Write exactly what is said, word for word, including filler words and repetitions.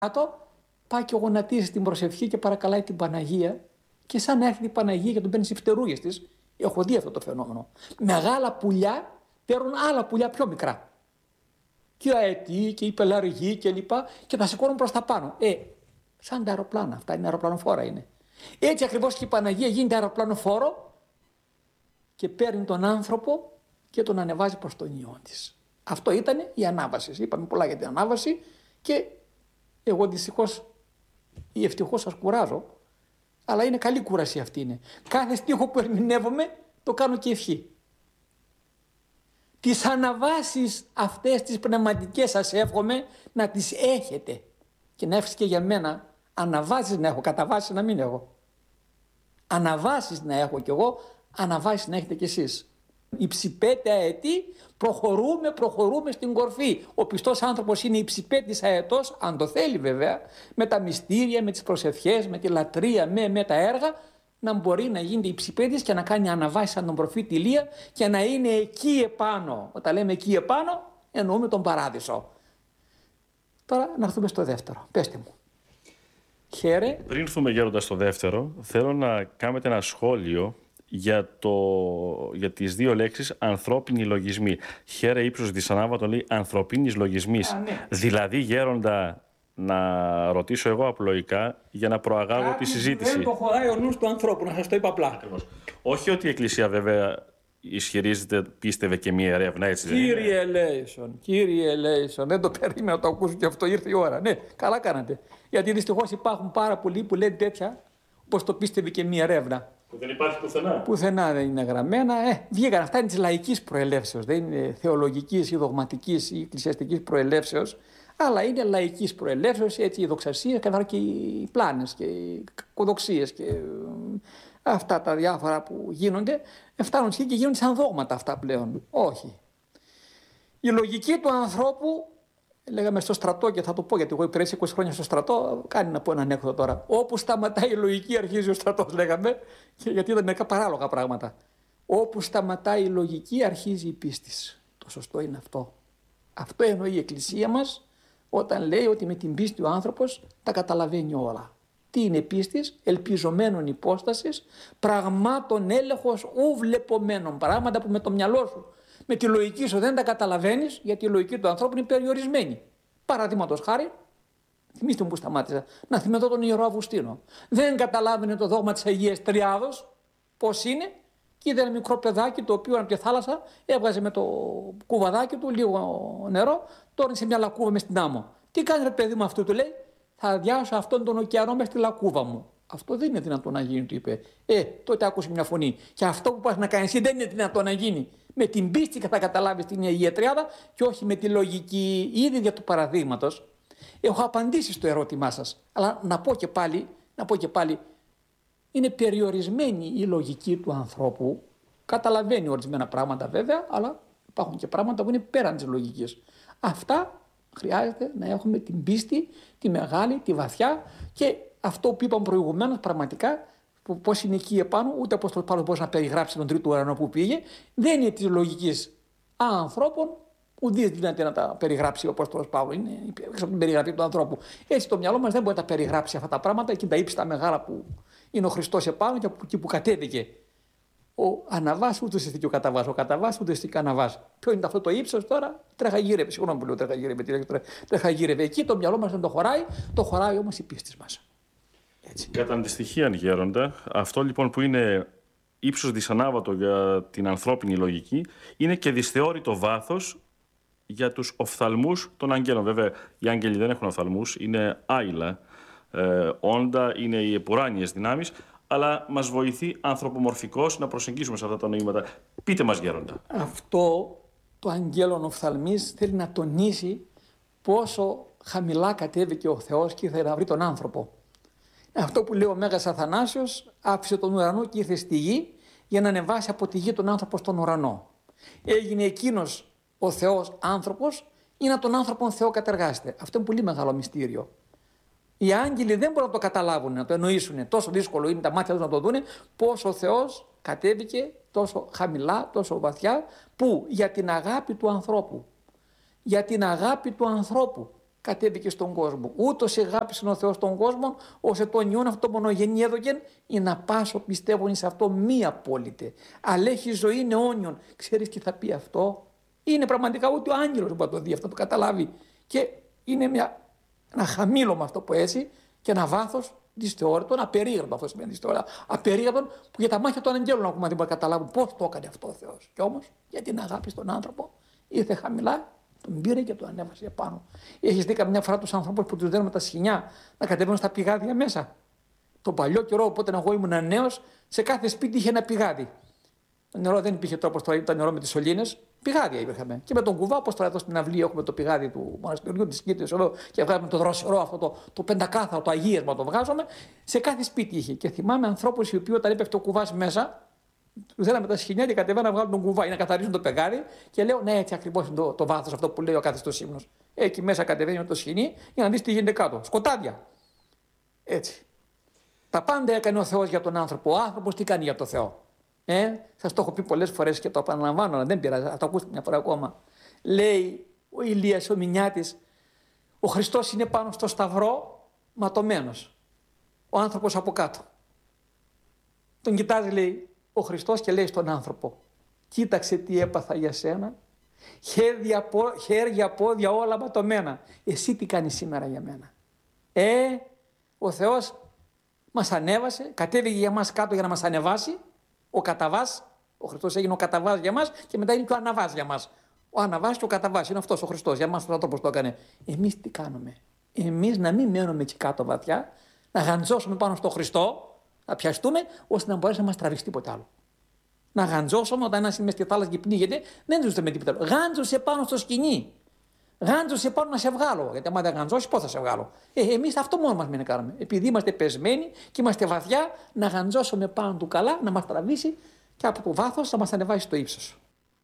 κάτω, πάει και γονατίζει την προσευχή και παρακαλάει την Παναγία, και σαν να έρχεται η Παναγία και τον παίρνει στις φτερούγες της. Έχω δει αυτό το φαινόμενο. Μεγάλα πουλιά παίρνουν άλλα πουλιά πιο μικρά. Και οι αετοί και οι πελαργοί και λοιπά, και τα σηκώνουν προς τα πάνω. Ε, σαν τα αεροπλάνα, αυτά είναι αεροπλανοφόρα είναι. Έτσι ακριβώς και η Παναγία γίνεται αεροπλανοφόρο και παίρνει τον άνθρωπο και τον ανεβάζει προς τον ιό της. Αυτό ήταν η ανάβαση. Είπαμε πολλά για την ανάβαση και εγώ δυστυχώς ή ευτυχώς σας κουράζω, αλλά είναι καλή κούραση αυτή είναι. Κάθε στίχο που ερμηνεύομαι το κάνω και ευχή. Τις αναβάσεις αυτές τις πνευματικές σας εύχομαι να τις έχετε και να εύχεσαι και για μένα. Αναβάσεις να έχω, καταβάσεις να μην έχω. Αναβάσεις να έχω κι εγώ, αναβάσεις να έχετε κι εσείς. Υψηπέτε αετή, προχωρούμε, προχωρούμε στην κορφή. Ο πιστός άνθρωπος είναι υψηπέτης αετός, αν το θέλει βέβαια, με τα μυστήρια, με τις προσευχές, με τη λατρεία, με, με τα έργα, να μπορεί να γίνει υψηπέτης και να κάνει αναβάσεις σαν τον προφήτη Ηλία και να είναι εκεί επάνω. Όταν λέμε εκεί επάνω, εννοούμε τον παράδεισο. Τώρα να έρθουμε στο δεύτερο. Πέστε μου. Χαίρε. Πριν έρθουμε γέροντα στο δεύτερο, θέλω να κάνετε ένα σχόλιο για, το, για τις δύο λέξεις ανθρώπινοι λογισμοί. Χαίρε ύψος δυσανάβατο λέει ανθρωπίνης λογισμής. Α, ναι. Δηλαδή γέροντα, να ρωτήσω εγώ απλοϊκά για να προαγάγω Κάτι τη συζήτηση. δεν το χωράει ο νους του ανθρώπου, να σας το είπα απλά. Ακριβώς. Όχι ότι η Εκκλησία βέβαια ισχυρίζεται, πίστευε και μία ερεύνα, έτσι δεν είναι? Κύριε Ελέησον, κύριε Ελέησον, δεν το περίμενα να το ακούσω και αυτό, ήρθε η ώρα. Ναι, καλά κάνατε. Γιατί δυστυχώς υπάρχουν πάρα πολλοί που λένε τέτοια, όπως το πίστευε και μία ερεύνα. Που δεν υπάρχει πουθενά. Πουθενά δεν είναι γραμμένα. Ε, βγήκαν αυτά, είναι της λαϊκής προελεύσεως. Δεν είναι θεολογικής ή δογματικής ή εκκλησιαστικής προελεύσεως, αλλά είναι λαϊκής προελεύσεως, έτσι οι δοξασίες, καθώς και οι πλάνες και οι κακοδοξίες και αυτά τα διάφορα που γίνονται, φτάνουν και γίνονται σαν δόγματα αυτά πλέον. Όχι. Η λογική του ανθρώπου, λέγαμε στο στρατό, και θα το πω γιατί εγώ υπηρέτησα είκοσι χρόνια στο στρατό, κάνει να πω ένα ανέκδοτο τώρα. Όπου σταματάει η λογική αρχίζει ο στρατός, λέγαμε, γιατί ήταν μερικά παράλογα πράγματα. Όπου σταματάει η λογική αρχίζει η πίστη. Το σωστό είναι αυτό. Αυτό εννοεί η Εκκλησία μας όταν λέει ότι με την πίστη ο άνθρωπος τα καταλαβαίνει όλα. Τι είναι πίστης? Ελπιζομένων υπόστασης, πραγμάτων έλεγχος ου βλεπομένων. Πράγματα που με το μυαλό σου, με τη λογική σου δεν τα καταλαβαίνεις, γιατί η λογική του ανθρώπου είναι περιορισμένη. Παραδείγματος χάρη, θυμίστε μου που σταμάτησα, να θυμηθώ τον Ιερό Αυγουστίνο. Δεν καταλάβαινε το δόγμα της Αγίας Τριάδος, πώς είναι, και είδε ένα μικρό παιδάκι το οποίο από τη θάλασσα έβγαζε με το κουβαδάκι του λίγο νερό, τώρα σε μια λακκούβα μες στην άμμο. Τι κάνει ρε παιδί μου αυτό, του λέει? Θα αδειάσω αυτόν τον ωκεανό μες στη λακκούβα μου. Αυτό δεν είναι δυνατό να γίνει, του είπε. Ε, τότε άκουσε μια φωνή. Και αυτό που πας να κάνεις εσύ δεν είναι δυνατό να γίνει. Με την πίστη θα καταλάβεις την Αγία Τριάδα και όχι με τη λογική. Ήδη για του παραδείγματος έχω απαντήσει στο ερώτημά σας. Αλλά να πω και πάλι, να πω και πάλι, είναι περιορισμένη η λογική του ανθρώπου. Καταλαβαίνει ορισμένα πράγματα βέβαια, αλλά υπάρχουν και πράγματα που είναι πέραν της λογικής. Αυτά χρειάζεται να έχουμε την πίστη, τη μεγάλη, τη βαθιά, και αυτό που είπαμε προηγουμένως πραγματικά, πώς είναι εκεί επάνω, ούτε πώς το Παύλος μπορεί να περιγράψει τον τρίτο ουρανό που πήγε, δεν είναι της λογικής ανθρώπων, ουδής δυνατή να τα περιγράψει ο Απόστολος Παύλος. Είναι έξω από την περιγραφή του ανθρώπου. Έτσι το μυαλό μας δεν μπορεί να τα περιγράψει αυτά τα πράγματα, εκεί τα ύψιστα μεγάλα που είναι ο Χριστός επάνω και εκεί που κατέβηκε. Ο Αναβάς ούτε εσύ και ο Καταβάς. Ο Καταβάς ούτε εσύ και ο Αναβάς. Ποιο είναι αυτό το ύψος τώρα? Τρεχαγύρευε. Συγγνώμη που λέω τρεχαγύρευε. Τι λέγεται? Τρεχαγύρευε. Εκεί το μυαλό μας δεν το χωράει, το χωράει όμως η πίστη μας. Έτσι. Κατά αντιστοιχεία, γέροντα, αυτό λοιπόν που είναι ύψος δυσανάβατο για την ανθρώπινη λογική, είναι και δυσθεώρητο βάθος για τους οφθαλμούς των αγγέλων. Βέβαια, οι άγγελοι δεν έχουν οφθαλμούς, είναι άειλα ε, όντα, είναι οι επουράνιες δυνάμεις, αλλά μας βοηθεί ανθρωπομορφικώς να προσεγγίσουμε σε αυτά τα νοήματα. Πείτε μας, γέροντα. Αυτό το αγγέλων οφθαλμής θέλει να τονίσει πόσο χαμηλά κατέβηκε ο Θεός και ήθελε να βρει τον άνθρωπο. Αυτό που λέει ο Μέγας Αθανάσιος, άφησε τον ουρανό και ήρθε στη γη για να ανεβάσει από τη γη τον άνθρωπο στον ουρανό. Έγινε εκείνος ο Θεός άνθρωπος ή να τον άνθρωπον Θεό κατεργάζεται. Αυτό είναι πολύ μεγάλο μυστήριο. Οι άγγελοι δεν μπορούν να το καταλάβουν, να το εννοήσουν. Τόσο δύσκολο είναι τα μάτια τους να το δούνε, πώς ο Θεός κατέβηκε τόσο χαμηλά, τόσο βαθιά, που για την αγάπη του ανθρώπου, για την αγάπη του ανθρώπου κατέβηκε στον κόσμο. Ούτως αγάπησε ο Θεός τον κόσμο, ώστε τον Υιόν αυτό μονογενή έδωκεν, ή να πάσω πιστεύουν σε αυτό μη απόλυτε. Αλλά έχει ζωή αιώνιον. Ξέρεις τι θα πει αυτό? Είναι πραγματικά ούτε ο άγγελος που θα το δει αυτό, το καταλάβει. Και είναι μια, ένα χαμήλωμα αυτό που έτσι και ένα βάθος δυσθεώρητον, απερίγραπτο αυτό σημαίνει δυσθεώρητο. Απερίγραπτον που για τα μάτια των αγγέλων ακόμα δεν μπορεί να καταλάβουν πώς το έκανε αυτό ο Θεός. Και όμως για την αγάπη στον άνθρωπο ήρθε χαμηλά, τον πήρε και τον ανέβασε επάνω. Έχεις δει καμιά φορά τους ανθρώπους που τους δίνουμε τα σχοινιά να κατεβαίνουν στα πηγάδια μέσα? Τον παλιό καιρό, οπότε εγώ ήμουν νέος, σε κάθε σπίτι είχε ένα πηγάδι. Το νερό δεν υπήρχε τρόπο τώρα, ήταν νερό με τις σωλήνες. Πηγάδια υπήρχαμε. Και με τον κουβά, όπως τώρα εδώ στην αυλή έχουμε το πηγάδι του μοναστηριού τη Κίτρης εδώ και βγάζουμε το δροσερό αυτό το, το πεντακάθαρο, το αγίασμα το βγάζουμε. Σε κάθε σπίτι είχε. Και θυμάμαι ανθρώπους οι οποίοι όταν έπεφτε ο κουβάς μέσα, του δίναμε τα σχοινιά και κατεβαίνουν να βγάλουν τον κουβά ή να καθαρίζουν το πηγάδι. Και λέω, ναι, έτσι ακριβώς είναι το, το βάθος αυτό που λέει ο κάθιστος ύμνος. Εκεί μέσα κατεβαίνει με το σχοινί για να δει τι γίνεται κάτω. Σκοτάδια. Έτσι. Τα πάντα έκανε ο Θεός για τον άνθρωπο. Ο άνθρωπος τι κάνει για τον Θεό? Ε, σας το έχω πει πολλές φορές και το επαναλαμβάνω, αλλά δεν πειράζει, θα το ακούσετε μια φορά ακόμα. Λέει ο Ηλίας ο Μινιάτης, ο Χριστός είναι πάνω στο σταυρό ματωμένος, ο άνθρωπος από κάτω. Τον κοιτάζει, λέει ο Χριστός, και λέει στον άνθρωπο, κοίταξε τι έπαθα για σένα, χέρια, χέρια πόδια όλα ματωμένα, εσύ τι κάνεις σήμερα για μένα? Ε, ο Θεός μας ανέβασε, κατέβηκε για μας κάτω για να μας ανεβάσει. Ο καταβάς, ο Χριστός έγινε ο καταβάς για μας και μετά είναι και ο αναβάς για μας. Ο αναβάς και ο καταβάς είναι αυτός ο Χριστός. Για μας ο άνθρωπος το έκανε. Εμείς τι κάνουμε? Εμείς να μην μένουμε εκεί κάτω βαθιά, να γαντζώσουμε πάνω στο Χριστό, να πιαστούμε, ώστε να μπορέσει να μας τραβήσει τίποτα άλλο. Να γαντζώσουμε όταν ένας είναι μες στη θάλασσα και πνίγεται, δεν ζούσε με τίποτα άλλο. Γάντζωσε πάνω στο σκηνή. Γάντζωσε πάνω να σε βγάλω. Γιατί άμα δεν γαντζώσει, πώς θα σε βγάλω? Ε, εμείς αυτό μόνο μας μην κάνουμε. Επειδή είμαστε πεσμένοι και είμαστε βαθιά, να γαντζώσουμε πάνω του καλά, να μας τραβήσει και από το βάθος να μας ανεβάσει στο ύψος.